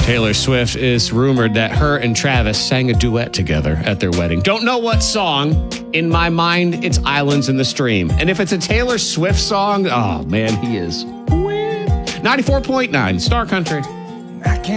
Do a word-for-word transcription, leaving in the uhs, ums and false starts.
Taylor Swift is rumored that her and Travis sang a duet together at their wedding. Don't know what song. In my mind, it's Islands in the Stream. And if it's a Taylor Swift song, oh man, he is. ninety-four point nine Star Country.